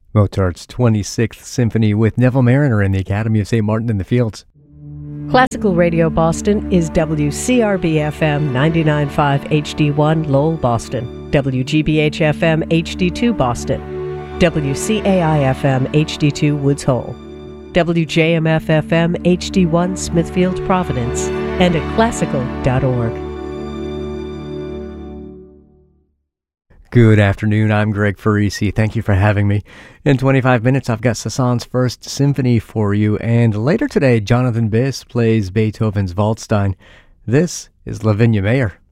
Mozart's 26th Symphony with Neville Mariner in the Academy of St. Martin in the Fields. Classical Radio Boston is WCRB-FM 99.5 HD1 Lowell, Boston, WGBH-FM HD2 Boston, WCAI-FM HD2 Woods Hole, WJMF-FM HD1 Smithfield, Providence, and at classical.org. Good afternoon, I'm Greg Farisi. Thank you for having me. In 25 minutes, I've got Sasson's First Symphony for you, and later today, Jonathan Biss plays Beethoven's Waldstein. This is Lavinia Mayer.